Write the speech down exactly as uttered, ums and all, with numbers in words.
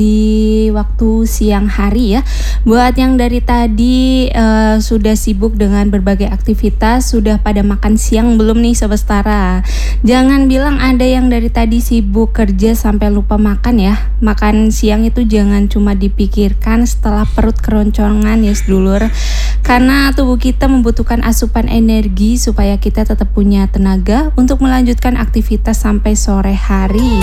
Di waktu siang hari ya, buat yang dari tadi, eee, sudah sibuk dengan berbagai aktivitas, sudah pada makan siang belum nih Sobat Setara? Jangan bilang ada yang dari tadi sibuk kerja sampai lupa makan ya. Makan siang itu jangan cuma dipikirkan setelah perut keroncongan ya sedulur. Karena tubuh kita membutuhkan asupan energi supaya kita tetap punya tenaga untuk melanjutkan aktivitas sampai sore hari.